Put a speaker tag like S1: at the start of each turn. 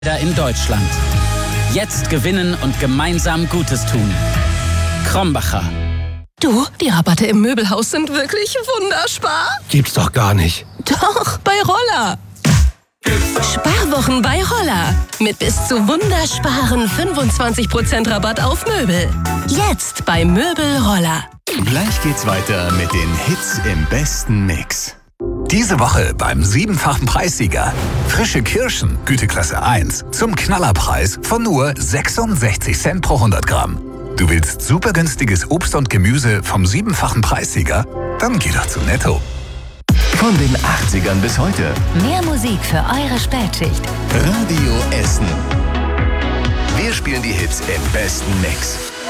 S1: in Deutschland. Jetzt gewinnen und gemeinsam Gutes tun. Krombacher.
S2: Du, die Rabatte im Möbelhaus sind wirklich wunderspar.
S3: Gibt's doch gar nicht.
S2: Doch, bei Roller. Sparwochen bei Roller. Mit bis zu wundersparen 25% Rabatt auf Möbel. Jetzt bei Möbel Roller.
S4: Gleich geht's weiter mit den Hits im besten Mix. Diese Woche beim 7-fachen Preissieger. Frische Kirschen, Güteklasse 1, zum Knallerpreis von nur 66 Cent pro 100 Gramm. Du willst super günstiges Obst und Gemüse vom 7-fachen Preissieger? Dann geh doch zu Netto. Von den 80ern bis heute.
S5: Mehr Musik für eure Spätschicht.
S4: Radio Essen. Wir spielen die Hits im besten Mix.